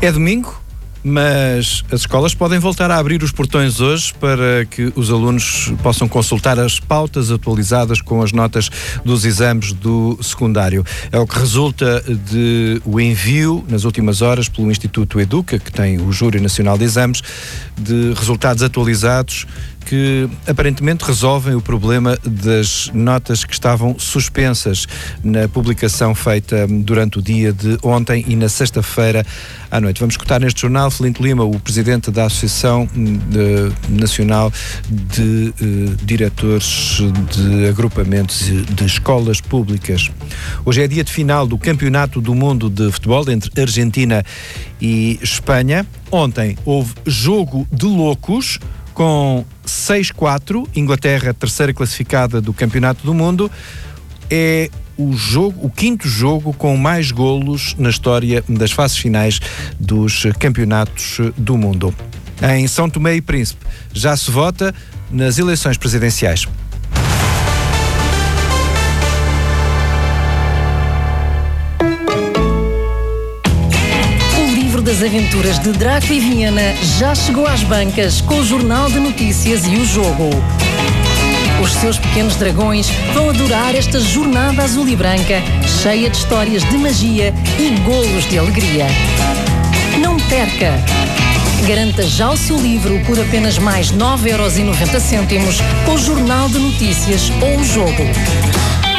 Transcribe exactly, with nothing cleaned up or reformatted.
É domingo, mas as escolas podem voltar a abrir os portões hoje para que os alunos possam consultar as pautas atualizadas com as notas dos exames do secundário. É o que resulta de o envio, nas últimas horas, pelo Instituto Educa, que tem o Júri Nacional de Exames, de resultados atualizados que aparentemente resolvem o problema das notas que estavam suspensas na publicação feita durante o dia de ontem e na sexta-feira à noite. Vamos escutar neste jornal Felinto Lima, o presidente da Associação de, Nacional de eh, Diretores de Agrupamentos de Escolas Públicas. Hoje é dia de final do Campeonato do Mundo de Futebol entre Argentina e Espanha. Ontem houve jogo de loucos, com seis quatro, Inglaterra, terceira classificada do Campeonato do Mundo. É o jogo, o quinto jogo com mais golos na história das fases finais dos campeonatos do mundo. Em São Tomé e Príncipe já se vota nas eleições presidenciais. Das aventuras de Draco e Viena já chegou às bancas com o Jornal de Notícias e o Jogo. Os seus pequenos dragões vão adorar esta jornada azul e branca, cheia de histórias de magia e golos de alegria. Não perca! Garanta já o seu livro por apenas mais nove euros e noventa cêntimos com o Jornal de Notícias ou o Jogo.